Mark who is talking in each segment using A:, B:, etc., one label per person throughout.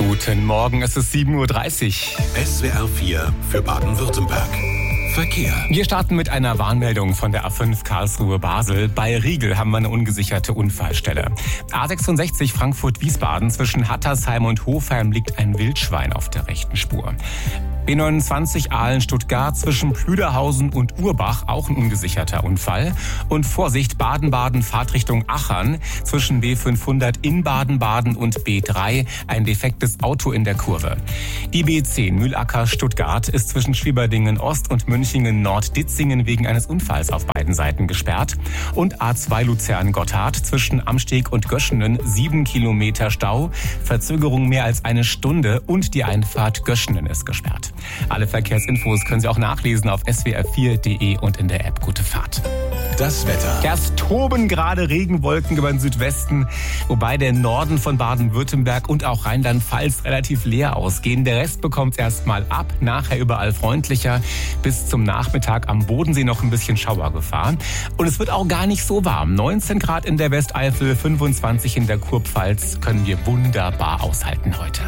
A: Guten Morgen, es ist 7:30 Uhr.
B: SWR 4 für Baden-Württemberg. Verkehr.
A: Wir starten mit einer Warnmeldung von der A5 Karlsruhe-Basel. Bei Riegel haben wir eine ungesicherte Unfallstelle. A66 Frankfurt-Wiesbaden zwischen Hattersheim und Hofheim liegt ein Wildschwein auf der rechten Spur. B29 Aalen-Stuttgart zwischen Plüderhausen und Urbach, auch ein ungesicherter Unfall. Und Vorsicht, Baden-Baden, Fahrtrichtung Achern zwischen B500 in Baden-Baden und B3, ein defektes Auto in der Kurve. Die B10 Mühlacker-Stuttgart ist zwischen Schwieberdingen-Ost und Münchingen-Nord-Ditzingen wegen eines Unfalls auf beiden Seiten gesperrt. Und A2 Luzern-Gotthard zwischen Amsteg und Göschenen 7 Kilometer Stau, Verzögerung mehr als eine Stunde und die Einfahrt Göschenen ist gesperrt. Alle Verkehrsinfos können Sie auch nachlesen auf swr4.de und in der App. Gute Fahrt.
B: Das Wetter.
A: Ja, es toben gerade Regenwolken über den Südwesten, wobei der Norden von Baden-Württemberg und auch Rheinland-Pfalz relativ leer ausgehen. Der Rest bekommt erstmal ab, nachher überall freundlicher. Bis zum Nachmittag am Bodensee noch ein bisschen Schauergefahr. Und es wird auch gar nicht so warm. 19 Grad in der Westeifel, 25 in der Kurpfalz können wir wunderbar aushalten heute.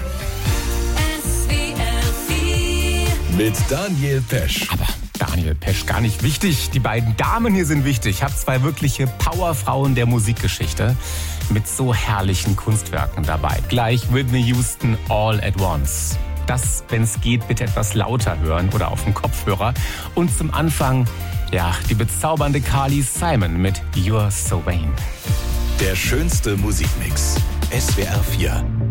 B: Mit Daniel Pesch.
A: Aber Daniel Pesch gar nicht wichtig. Die beiden Damen hier sind wichtig. Ich habe zwei wirkliche Powerfrauen der Musikgeschichte mit so herrlichen Kunstwerken dabei. Gleich Whitney Houston, All at Once. Das, wenn es geht, bitte etwas lauter hören oder auf dem Kopfhörer. Und zum Anfang, ja, die bezaubernde Carly Simon mit You're So Vain.
B: Der schönste Musikmix. SWR 4.